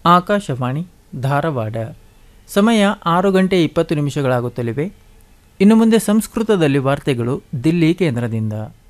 ಆಕಾಶವಾಣಿ ಧಾರವಾಡ. ಸಮಯ 6:20 ನಿಮಿಷಗಳಾಗುತ್ತಲಿವೆ. ಇನ್ನು ಮುಂದೆ ಸಂಸ್ಕೃತದಲ್ಲಿ ವಾರ್ತೆಗಳು ದಿಲ್ಲಿ ಕೇಂದ್ರದಿಂದ.